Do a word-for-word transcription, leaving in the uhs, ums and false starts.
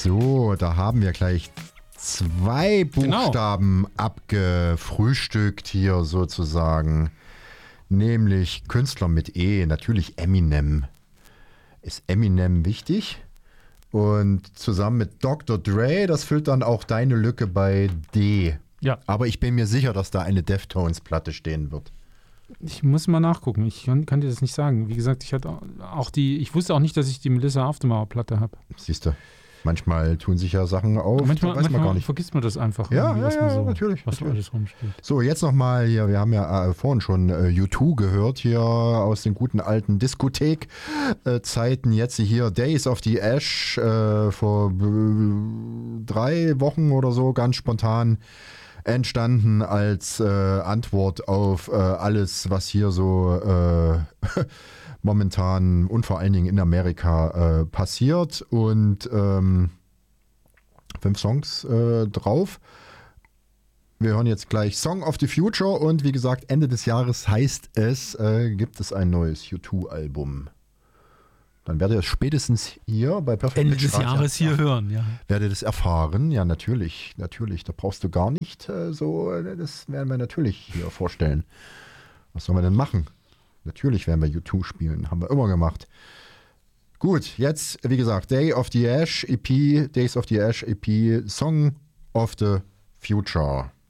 So, da haben wir gleich zwei Buchstaben genau. abgefrühstückt hier sozusagen. Nämlich Künstler mit E, natürlich Eminem. Ist Eminem wichtig? Und zusammen mit Doktor Dre, das füllt dann auch deine Lücke bei D. Ja. Aber ich bin mir sicher, dass da eine Deftones-Platte stehen wird. Ich muss mal nachgucken. Ich kann, kann dir das nicht sagen. Wie gesagt, ich hatte auch die, ich wusste auch nicht, dass ich die Melissa Aftermauer-Platte habe. Siehst du, manchmal tun sich ja Sachen auf. Manchmal, weiß manchmal man gar nicht. vergisst man das einfach. Ja, ja, was ja, so, natürlich. Was natürlich. alles rumsteht. So, jetzt nochmal hier, wir haben ja äh, vorhin schon äh, U zwei gehört, hier aus den guten alten Diskothek-Zeiten. Äh, jetzt hier Days of the Ash äh, vor äh, drei Wochen oder so, ganz spontan entstanden als äh, Antwort auf äh, alles, was hier so äh, momentan und vor allen Dingen in Amerika äh, passiert. Und ähm, fünf Songs äh, drauf. Wir hören jetzt gleich Song of the Future und wie gesagt, Ende des Jahres heißt es, äh, gibt es ein neues U zwei Album. Dann werdet ihr es spätestens hier bei Perfect Ende Pitch des Jahres hier hören, ja. Werdet ihr das erfahren? Ja, natürlich, natürlich. Da brauchst du gar nicht äh, so, das werden wir natürlich hier vorstellen. Was sollen wir denn machen? Natürlich werden wir U zwei spielen, haben wir immer gemacht. Gut, jetzt, wie gesagt, Day of the Ash E P, Days of the Ash E P, Song of the Future.